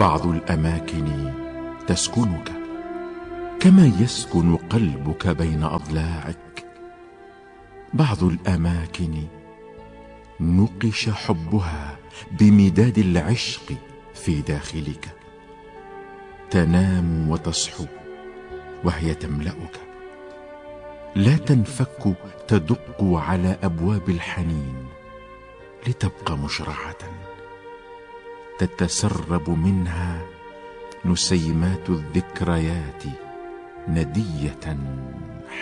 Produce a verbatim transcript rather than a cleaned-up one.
بعض الأماكن تسكنك كما يسكن قلبك بين أضلاعك. بعض الأماكن نقش حبها بمداد العشق في داخلك. تنام وتصحو وهي تملأك، لا تنفك تدق على أبواب الحنين لتبقى مشرعة. تتسرب منها نسيمات الذكريات ندية